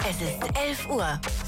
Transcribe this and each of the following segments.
Es ist 11 Uhr.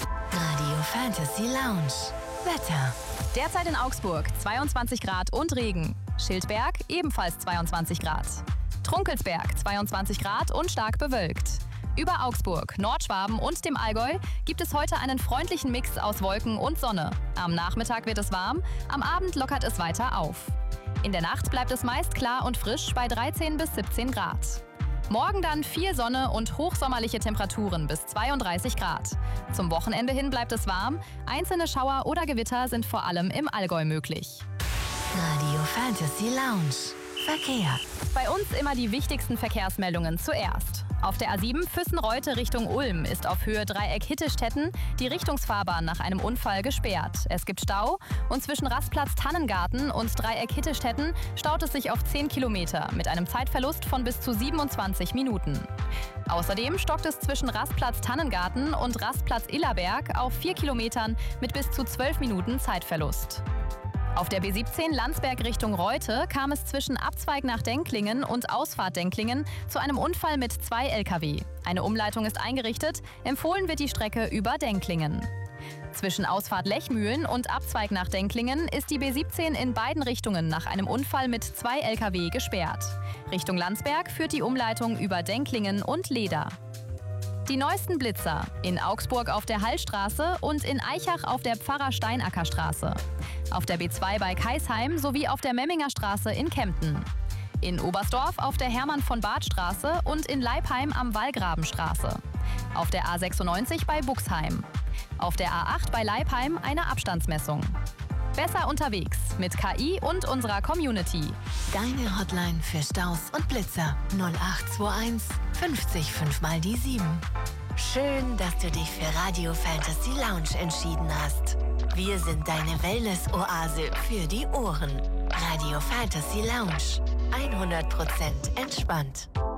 Radio Fantasy Lounge. Wetter. Derzeit in Augsburg 22 Grad und Regen. Schildberg ebenfalls 22 Grad. Trunkelsberg 22 Grad und stark bewölkt. Über Augsburg, Nordschwaben und dem Allgäu gibt es heute einen freundlichen Mix aus Wolken und Sonne. Am Nachmittag wird es warm, am Abend lockert es weiter auf. In der Nacht bleibt es meist klar und frisch bei 13 bis 17 Grad. Morgen dann viel Sonne und hochsommerliche Temperaturen bis 32 Grad. Zum Wochenende hin bleibt es warm. Einzelne Schauer oder Gewitter sind vor allem im Allgäu möglich. Radio Fantasy Lounge. Verkehr. Bei uns immer die wichtigsten Verkehrsmeldungen zuerst. Auf der A7 Füssen-Reute Richtung Ulm ist auf Höhe Dreieck-Hittestetten die Richtungsfahrbahn nach einem Unfall gesperrt. Es gibt Stau und zwischen Rastplatz Tannengarten und Dreieck-Hittestetten staut es sich auf 10 Kilometer mit einem Zeitverlust von bis zu 27 Minuten. Außerdem stockt es zwischen Rastplatz Tannengarten und Rastplatz Illerberg auf 4 Kilometern mit bis zu 12 Minuten Zeitverlust. Auf der B17 Landsberg Richtung Reute kam es zwischen Abzweig nach Denklingen und Ausfahrt Denklingen zu einem Unfall mit 2 Lkw. Eine Umleitung ist eingerichtet, empfohlen wird die Strecke über Denklingen. Zwischen Ausfahrt Lechmühlen und Abzweig nach Denklingen ist die B17 in beiden Richtungen nach einem Unfall mit 2 Lkw gesperrt. Richtung Landsberg führt die Umleitung über Denklingen und Leder. Die neuesten Blitzer in Augsburg auf der Hallstraße und in Aichach auf der Pfarrer-Steinacker-Straße. Auf der B2 bei Kaisheim sowie auf der Memminger Straße in Kempten. In Oberstdorf auf der Hermann-von-Bart-Straße und in Leipheim am Wallgrabenstraße. Auf der A96 bei Buxheim. Auf der A8 bei Leipheim eine Abstandsmessung. Besser unterwegs mit KI und unserer Community. Deine Hotline für Staus und Blitzer 0821 50 5 mal die 7. Schön, dass du dich für Radio Fantasy Lounge entschieden hast. Wir sind deine Wellness-Oase für die Ohren. Radio Fantasy Lounge. 100% entspannt.